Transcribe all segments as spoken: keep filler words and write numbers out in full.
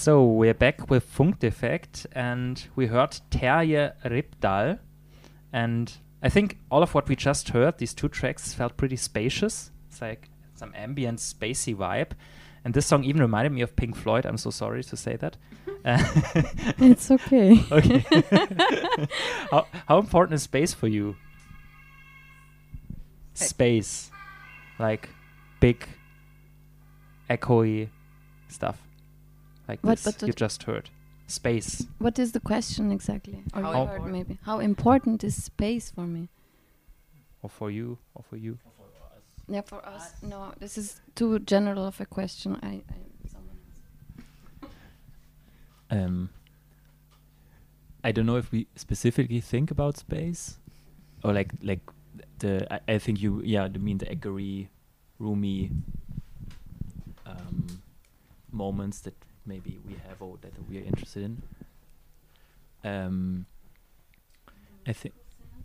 So, we're back with Funkdefekt, and we heard Terje Rypdal. And I think all of what we just heard, these two tracks, felt pretty spacious. It's like some ambient, spacey vibe. And this song even reminded me of Pink Floyd. I'm so sorry to say that. It's okay. Okay. how, how important is space for you? Space. Like big, echoey stuff. Like What- this what- you what- just heard. Space. What is the question exactly? Or How you heard important- maybe. How important is space for me? Or for you, or for you. Yeah, for us. No, this is too general of a question. I, I someone else. Um, I don't know if we specifically think about space, or like like the. I, I think you yeah. I mean the echoey, roomy um, moments that maybe we have or that we are interested in. Um, I think.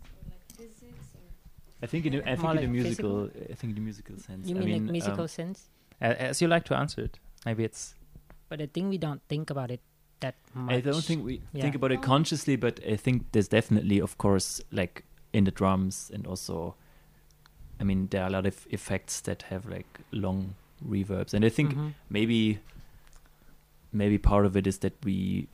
I think in the, I think More in the like musical. I think in the musical sense. You I mean, mean like musical um, sense? A- as you like to answer it. Maybe it's... But I think we don't think about it that much. I don't think we Yeah. think about it consciously, but I think there's definitely, of course, like in the drums, and also, I mean, there are a lot of effects that have like long reverbs, and I think Mhm. maybe, maybe part of it is that we,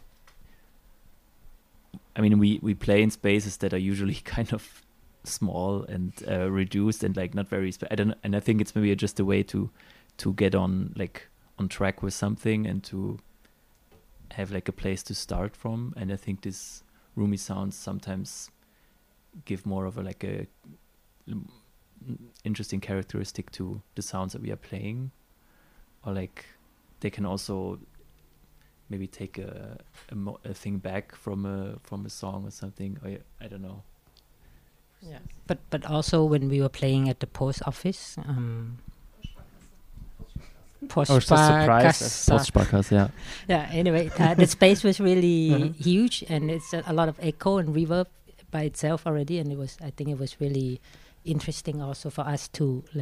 I mean, we we play in spaces that are usually kind of small and uh, reduced and like not very. Sp- I don't, and I think it's maybe just a way to to get on like on track with something and to have like a place to start from. And I think this roomy sounds sometimes give more of a like a mm, interesting characteristic to the sounds that we are playing, or like they can also maybe take a a, mo- a thing back from a from a song or something. Or I don't know. Yeah. But but also when we were playing at the post office, um, I was just surprised Postsparkasse. Postsparkasse, yeah. Yeah. Anyway, uh, the space was really Mhm. huge, and it's a, a lot of echo and reverb by itself already, and it was I think it was really interesting also for us to